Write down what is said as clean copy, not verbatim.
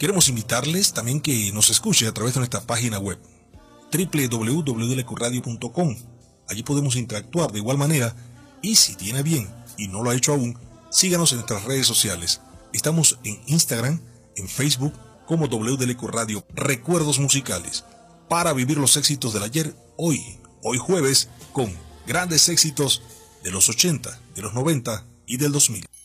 Queremos invitarles también que nos escuche a través de nuestra página web www.delecoradio.com. Allí podemos interactuar de igual manera y si tiene bien y no lo ha hecho aún, síganos en nuestras redes sociales. Estamos en Instagram, en Facebook como WDLQ Radio, Recuerdos Musicales, para vivir los éxitos del ayer, hoy jueves, con grandes éxitos de los 80, de los 90 y del 2000.